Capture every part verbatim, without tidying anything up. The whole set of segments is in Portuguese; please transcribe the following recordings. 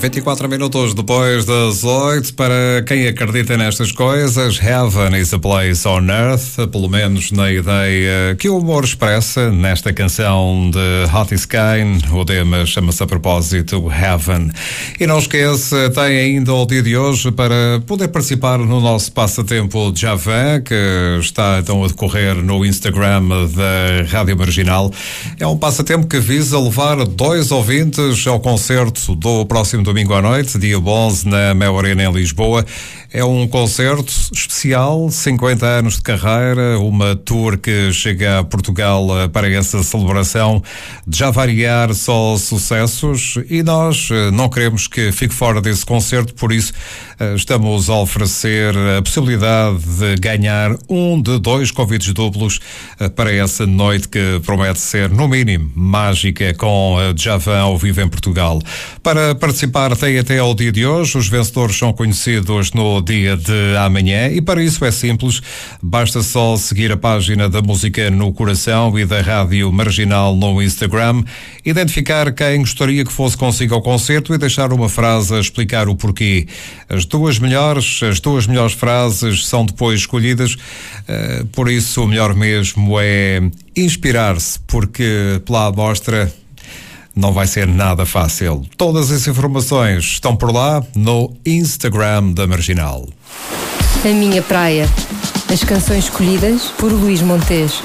vinte e quatro minutos depois das oito, para quem acredita nestas coisas, Heaven is a place on earth, pelo menos na ideia que o humor expressa nesta canção de Hot Sky. O tema chama-se a propósito Heaven. E não esqueça, tem ainda o dia de hoje para poder participar no nosso passatempo Javan, que está então a decorrer no Instagram da Rádio Marginal. É um passatempo que visa levar dois ouvintes ao concerto do próximo domingo à noite, dia onze, na Mel Arena em Lisboa. É um concerto especial, cinquenta anos de carreira, uma tour que chega a Portugal para essa celebração, de já variar só sucessos, e nós não queremos que fique fora desse concerto, por isso estamos a oferecer a possibilidade de ganhar um de dois convites duplos para essa noite que promete ser, no mínimo, mágica, com a Javan ao vivo em Portugal. Para participar tem até ao dia de hoje, os vencedores são conhecidos no dia de amanhã, e para isso é simples, basta só seguir a página da Música no Coração e da Rádio Marginal no Instagram, identificar quem gostaria que fosse consigo ao concerto e deixar uma frase a explicar o porquê. As duas melhores, as duas melhores frases são depois escolhidas, por isso o melhor mesmo é inspirar-se, porque pela amostra não vai ser nada fácil. Todas as informações estão por lá no Instagram da Marginal. A Minha Praia. As canções escolhidas por Luís Montes.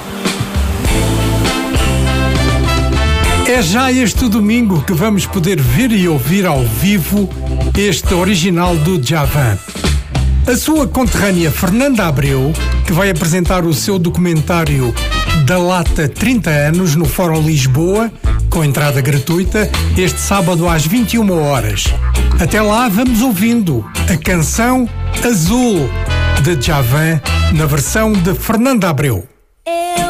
É já este domingo que vamos poder ver e ouvir ao vivo este original do Javan. A sua conterrânea Fernanda Abreu, que vai apresentar o seu documentário Da Lata trinta anos no Fórum Lisboa, com entrada gratuita, este sábado às vinte e uma horas. Até lá vamos ouvindo a canção Azul de Javan, na versão de Fernanda Abreu.